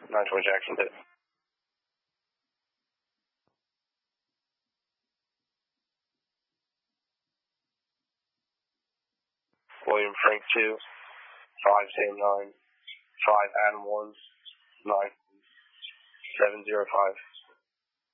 920 Jackson hit. William Frank 2, 5 Sam 9, 5 Adam 1, 9, 705.